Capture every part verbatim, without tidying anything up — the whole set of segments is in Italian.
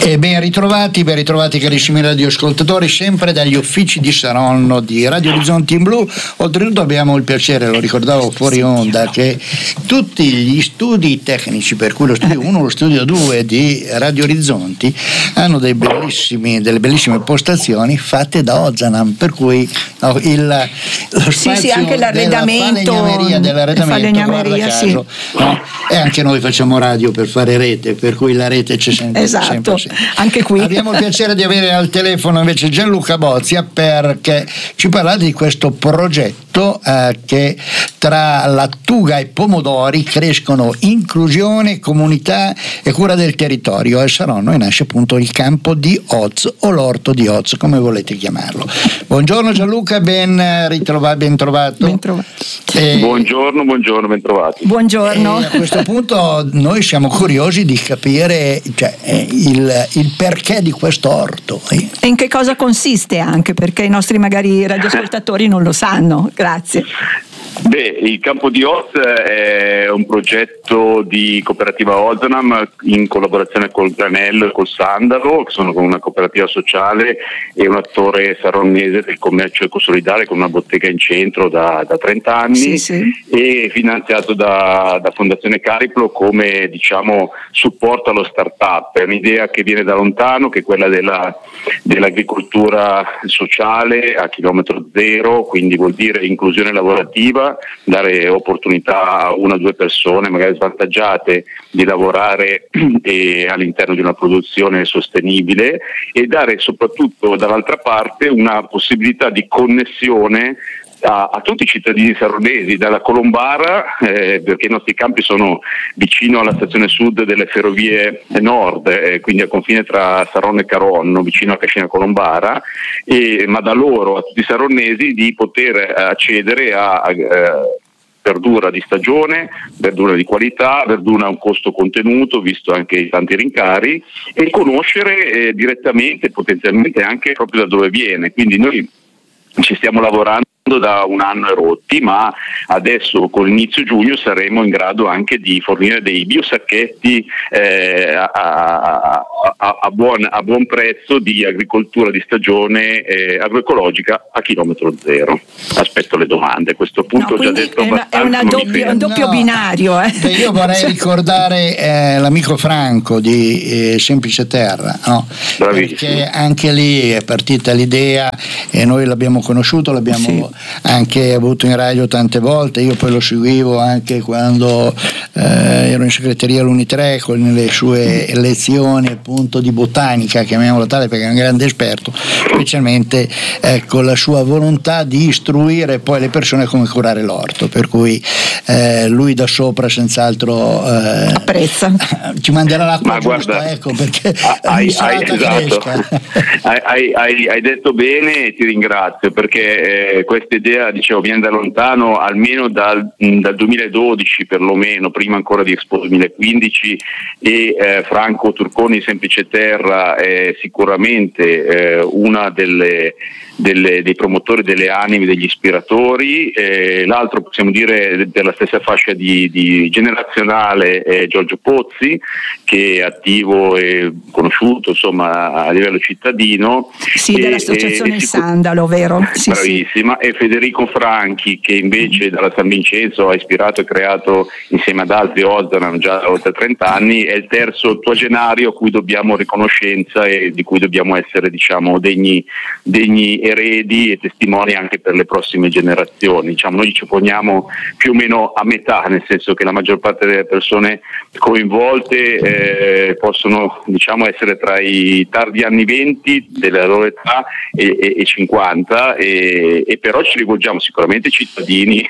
E ben ritrovati, ben ritrovati carissimi radioascoltatori, sempre dagli uffici di Saronno di Radio Orizzonti in Blu. Oltretutto abbiamo il piacere, lo ricordavo fuori onda, che tutti gli studi tecnici, per cui lo studio uno, lo studio due di Radio Orizzonti, hanno dei bellissimi, delle bellissime postazioni fatte da Ozanam, per cui no, il, lo spazio sì, sì, anche l'arredamento, della falegnameria, dell'arredamento, falegnameria, guarda sì. caso, no? E anche noi facciamo radio per fare rete, per cui la rete c'è sempre. Esatto, sempre, sempre. Anche qui. Abbiamo il piacere di avere al telefono invece Gianluca Bozia, perché ci parla di questo progetto eh, che tra lattuga e pomodori crescono inclusione, comunità e cura del territorio. A Saronno nasce appunto il campo di Oz o l'orto di Oz, come volete chiamarlo. Buongiorno Gianluca, ben ritrovato, ben trovato. Ben trovato. Eh, buongiorno, buongiorno, ben trovati. Buongiorno. E a questo punto noi siamo curiosi di capire, cioè, il, il perché di questo orto. E in che cosa consiste, anche perché i nostri magari radioascoltatori non lo sanno. Grazie. Beh, il campo di Oz è un progetto di cooperativa Ozanam in collaborazione col Granello e col Sandalo, che sono una cooperativa sociale e un attore saronnese del commercio ecosolidale con una bottega in centro da, da trenta anni, sì, sì. E finanziato da, da Fondazione Cariplo come, diciamo, supporto allo start-up. È un'idea che viene da lontano, che è quella della, dell'agricoltura sociale a chilometro zero, quindi vuol dire inclusione lavorativa, dare opportunità a una o due persone magari svantaggiate di lavorare eh, all'interno di una produzione sostenibile, e dare soprattutto dall'altra parte una possibilità di connessione A, a tutti i cittadini saronnesi, dalla Colombara, eh, perché i nostri campi sono vicino alla stazione sud delle ferrovie nord, eh, quindi al confine tra Saronno e Caronno, vicino a Cascina Colombara, e, ma da loro a tutti i saronnesi di poter accedere a, a eh, verdura di stagione, verdura di qualità, verdura a un costo contenuto, visto anche i tanti rincari, e conoscere eh, direttamente, potenzialmente anche proprio da dove viene. Quindi noi ci stiamo lavorando da un anno e rotti, ma adesso con l'inizio giugno saremo in grado anche di fornire dei biosacchetti eh, a, a, a, a, buon, a buon prezzo di agricoltura di stagione eh, agroecologica a chilometro zero. Aspetto le domande, a questo punto no, ho già detto è, una, è una doppio, un doppio no, binario. Eh. Io vorrei ricordare eh, l'amico Franco di eh, Semplice Terra, no? Perché anche lì è partita l'idea e noi l'abbiamo conosciuto, l'abbiamo sì. anche avuto in radio tante volte. Io poi lo seguivo anche quando eh, ero in segreteria all'Unitre con le sue lezioni appunto di botanica, chiamiamola tale perché è un grande esperto, specialmente eh, con la sua volontà di istruire poi le persone come curare l'orto, per cui eh, lui da sopra senz'altro eh, apprezza, ci manderà l'acqua Ma giusta, guarda, ecco, perché hai, hai, esatto. hai, hai, hai detto bene e ti ringrazio, perché eh, questa idea, dicevo, viene da lontano, almeno dal, dal duemiladodici perlomeno, prima ancora di Expo duemilaquindici, e eh, Franco Turconi Semplice Terra è sicuramente eh, una delle, delle, dei promotori, delle anime, degli ispiratori. Eh, l'altro, possiamo dire, della stessa fascia di, di generazionale è Giorgio Pozzi, che è attivo e conosciuto insomma a livello cittadino. Sì, e, dell'associazione e, sicur- Sandalo, vero? Sì, bravissima. Sì. E Federico Franchi, che invece dalla San Vincenzo ha ispirato e creato insieme ad altri Ozanam già da oltre trenta anni, è il terzo ottuagenario a cui dobbiamo riconoscenza e di cui dobbiamo essere, diciamo, degni, degni eredi e testimoni anche per le prossime generazioni. Diciamo, noi ci poniamo più o meno a metà, nel senso che la maggior parte delle persone coinvolte eh, possono, diciamo, essere tra i tardi anni venti della loro età e, e, e cinquanta, e, e però ci rivolgiamo sicuramente ai cittadini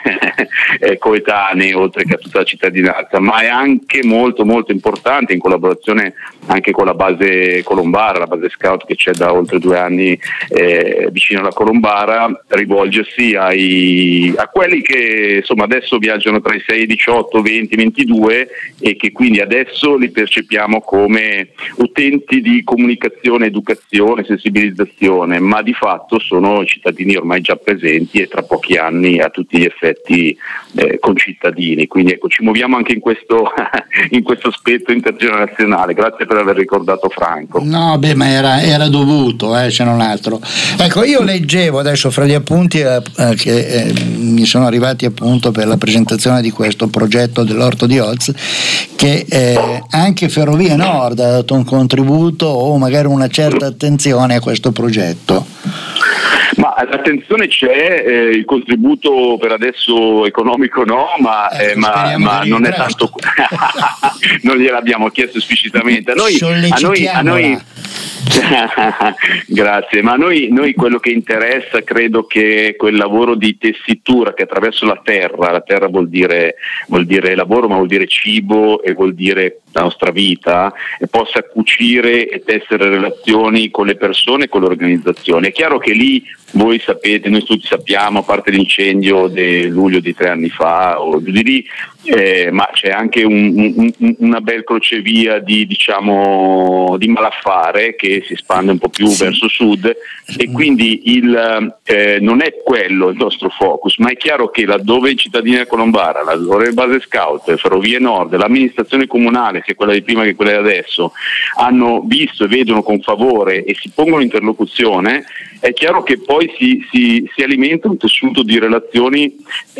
eh, coetanei, oltre che a tutta la cittadinanza, ma è anche molto molto importante, in collaborazione anche con la base Colombara, la base Scout che c'è da oltre due anni eh, vicino vicino alla Colombara, rivolgersi ai, a quelli che insomma adesso viaggiano tra i sei, diciotto, venti, ventidue e che quindi adesso li percepiamo come utenti di comunicazione, educazione, sensibilizzazione, ma di fatto sono cittadini ormai già presenti e tra pochi anni a tutti gli effetti eh, concittadini. Quindi ecco, ci muoviamo anche in questo, in questo aspetto intergenerazionale. Grazie per aver ricordato Franco. No, beh, ma era, era dovuto, eh, c'è non altro. Ecco, io leggevo adesso fra gli appunti eh, che eh, mi sono arrivati appunto per la presentazione di questo progetto dell'Orto di Oz, che eh, anche Ferrovie Nord ha dato un contributo o magari una certa attenzione a questo progetto. Ma l'attenzione c'è, eh, il contributo per adesso economico no, ma, eh, ma, ma non è tanto non gliel'abbiamo chiesto esplicitamente a noi, a noi, a noi grazie, ma a noi, noi quello che interessa credo che quel lavoro di tessitura che attraverso la terra, la terra vuol dire, vuol dire lavoro, ma vuol dire cibo e vuol dire la nostra vita, e possa cucire e tessere relazioni con le persone e con le organizzazioni. È chiaro che lì voi sapete, noi tutti sappiamo, a parte l'incendio del luglio di tre anni fa o di lì, eh, ma c'è anche un, un, una bel crocevia di, diciamo, di malaffare che si espande un po' più sì. verso sud, e quindi il, eh, non è quello il nostro focus, ma è chiaro che laddove i cittadini della Colombara, laddove le base scout, Ferrovie Nord, l'amministrazione comunale, sia quella di prima che quella di adesso, hanno visto e vedono con favore e si pongono in interlocuzione, è chiaro che poi si, si, si alimenta un tessuto di relazioni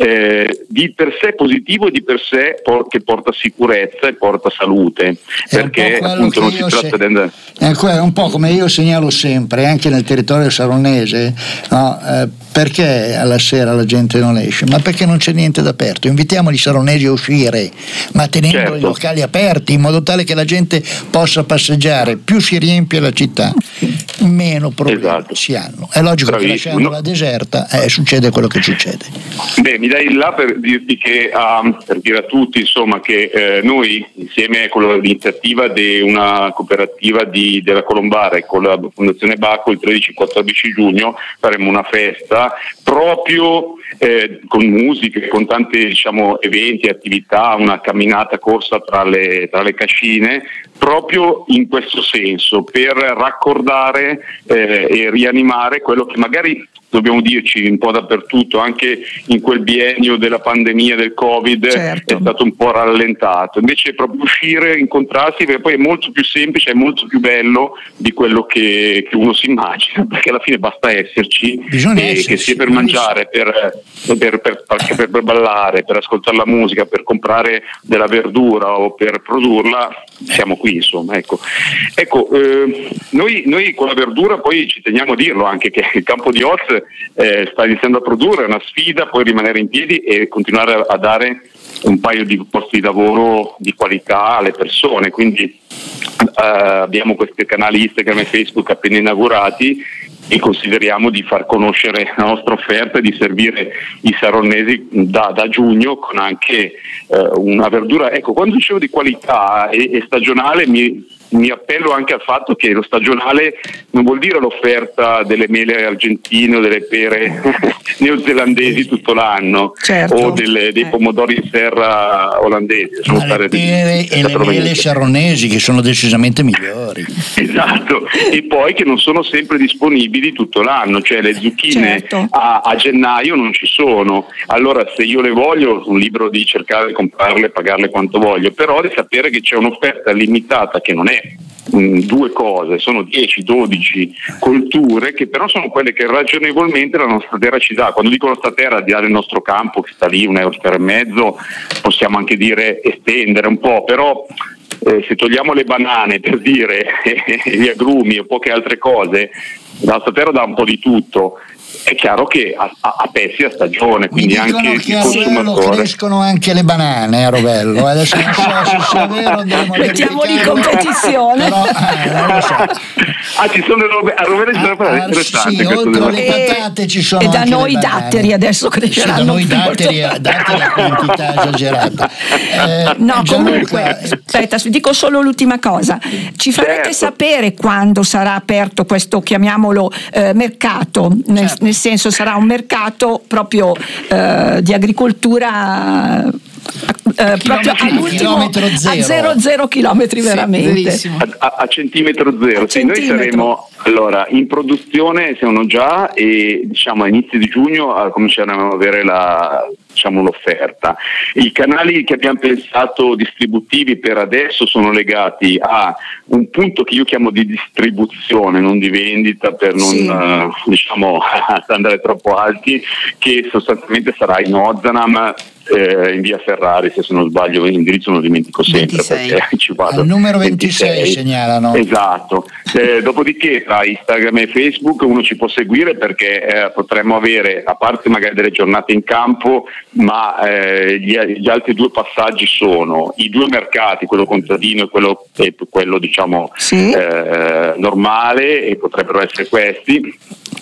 eh, di per sé positivo e di per sé por- che porta sicurezza e porta salute, è perché appunto non si tratta se- di andare... È un po' come io segnalo sempre, anche nel territorio saronese, no? eh, perché alla sera la gente non esce? Ma perché non c'è niente d'aperto. Invitiamo gli saronesi a uscire, ma tenendo certo. i locali aperti in modo tale che la gente possa passeggiare. Più si riempie la città, meno problemi esatto. si hanno. È logico Bravissimo. che lasciandola no. deserta eh, succede quello che succede. Beh, mi dai là per dirti che um, per dire a tutti insomma che eh, noi insieme con l'iniziativa di una cooperativa di, della Colombara e con la Fondazione Bacco il tredici quattordici giugno faremo una festa proprio eh, con musiche, con tanti diciamo eventi, attività, una camminata corsa tra le, tra le cascine, proprio in questo senso, per raccordare eh, e rianimare quello che magari dobbiamo dirci un po' dappertutto, anche in quel biennio della pandemia del Covid certo. è stato un po' rallentato. Invece proprio uscire, incontrarsi, perché poi è molto più semplice, è molto più bello di quello che, che uno si immagina, perché alla fine basta esserci, Bisogna e esserci, che sia per mangiare, per, per, per, per, per ballare, per ascoltare la musica, per comprare della verdura o per produrla, siamo qui insomma. Ecco, ecco eh, noi, noi con la verdura poi ci teniamo a dirlo anche che il campo di Oz Eh, sta iniziando a produrre, è una sfida poi rimanere in piedi e continuare a, a dare un paio di posti di lavoro di qualità alle persone, quindi eh, abbiamo questi canali Instagram e Facebook appena inaugurati e consideriamo di far conoscere la nostra offerta e di servire i saronesi da, da giugno con anche eh, una verdura, ecco, quando dicevo di qualità e, e stagionale mi mi appello anche al fatto che lo stagionale non vuol dire l'offerta delle mele argentine o delle pere neozelandesi tutto l'anno certo. o delle, dei pomodori in serra olandesi. Sono le pere e le mele saronesi che sono decisamente migliori. Esatto, e poi che non sono sempre disponibili tutto l'anno, cioè le zucchine certo. a, a gennaio non ci sono. Allora se io le voglio sono libero di cercare di comprarle e pagarle quanto voglio, però di sapere che c'è un'offerta limitata che non è due cose, sono dieci dodici colture che però sono quelle che ragionevolmente la nostra terra ci dà. Quando dico nostra terra, al di là del nostro campo che sta lì un euro e mezzo, possiamo anche dire estendere un po', però eh, se togliamo le banane per dire gli agrumi o poche altre cose, la nostra terra dà un po' di tutto. è chiaro che a, a, a pezzi a stagione, quindi mi dicono anche che a Rovello crescono anche le banane a Rovello, adesso non so se sia vero, mettiamoli in competizione, però eh, non lo so. Ah, ci sono le robe, a Rovello ci sono ah, interessanti, sì, oltre alle patate ci sono e da anche noi i datteri adesso cresceranno, sì, da noi datteri, datteri a quantità esagerata. Eh, no, Gianluca, comunque aspetta, dico solo l'ultima cosa, ci farete certo. sapere quando sarà aperto questo, chiamiamolo eh, mercato, nel, certo. nel senso sarà un mercato proprio eh, di agricoltura eh, proprio all'ultimo zero. a zero zero chilometri veramente sì, a, a, a centimetro zero. A sì, centimetro. Noi saremo allora in produzione, siamo già, e diciamo a inizio di giugno cominceremo ad avere la diciamo l'offerta. I canali che abbiamo pensato distributivi per adesso sono legati a un punto che io chiamo di distribuzione, non di vendita, per non sì. uh, diciamo andare troppo alti, che sostanzialmente sarà in Ozanam, eh, in via Ferrari, se non sbaglio l'indirizzo non lo dimentico sempre ventisei. Perché ci vado. Al numero ventisei, ventisei segnalano. Esatto. Eh, dopodiché tra Instagram e Facebook uno ci può seguire, perché eh, potremmo avere, a parte magari delle giornate in campo, ma eh, gli, gli altri due passaggi sono i due mercati, quello contadino e quello, e quello diciamo sì. eh, normale, e potrebbero essere questi.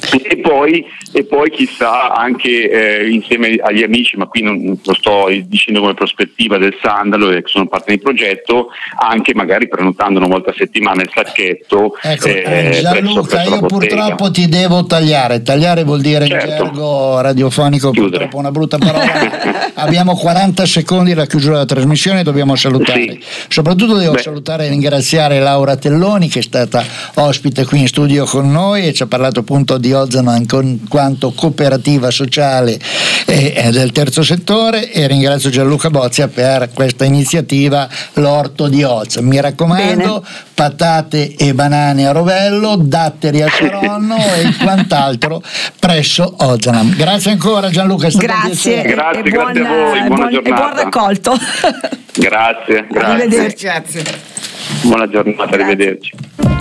E poi, e poi chissà anche eh, insieme agli amici, ma qui non lo sto dicendo come prospettiva del Sandalo, che sono parte del progetto, anche magari prenotando una volta a settimana il sacchetto. Ecco, eh, Gianluca, presso, presso io purtroppo ti devo tagliare. Tagliare vuol dire certo. in gergo radiofonico, chiudere. Purtroppo una brutta parola. Abbiamo quaranta secondi alla chiusura della trasmissione, dobbiamo salutare. Sì. Soprattutto devo Beh. salutare e ringraziare Laura Telloni, che è stata ospite qui in studio con noi e ci ha parlato appunto di Ozanam in quanto cooperativa sociale e, e del terzo settore, e ringrazio Gianluca Bozia per questa iniziativa L'Orto di Oz. Mi raccomando, Bene. patate e banane a Rovello, datteri a Saronno e quant'altro presso Ozanam. Grazie ancora Gianluca, è stato grazie, un grazie, e grazie buona, a voi, buona buon, giornata. E buon raccolto. Grazie, grazie. Arrivederci. Grazie. Buona giornata, grazie. Arrivederci.